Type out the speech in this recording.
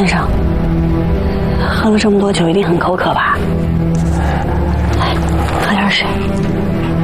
先生，喝了这么多酒，一定很口渴吧？来，喝点水。